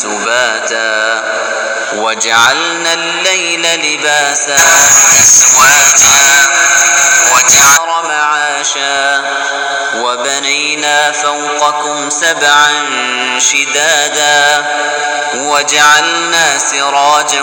سباتا وجعلنا الليل لباسا وجعل معاشا وبنينا فوقكم سبعا شدادا وجعلنا سراجا